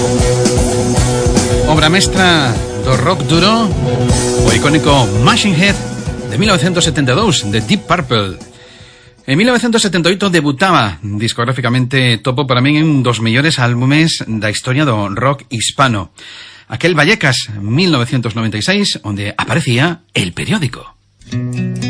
Obra mestra do rock duro, o icónico Machine Head de 1972, de Deep Purple. En 1978 debutaba discográficamente Topo, para min un dos mellores álbumes da historia do rock hispano. Aquel Vallecas 1996, onde aparecía El Periódico.